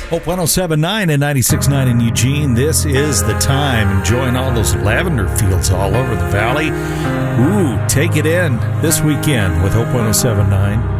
Hope 107.9 and 96.9 in Eugene. This is the time. Enjoying all those lavender fields all over the valley. Ooh, take it in this weekend with Hope 107.9.